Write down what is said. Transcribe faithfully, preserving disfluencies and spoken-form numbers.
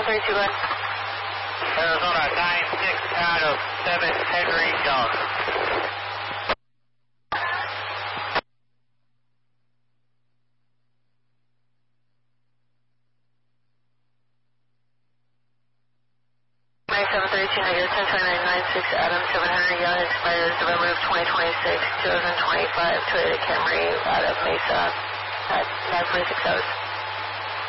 thirty-two, go ahead. Arizona nine six out of seven, Henry Young. seven thirty-two, negative ten twenty-nine, nine six Adam, seven hundred Young, expires November of twenty twenty-six, two thousand twenty-five, Toyota Camry out of Mesa at nine forty-six hours.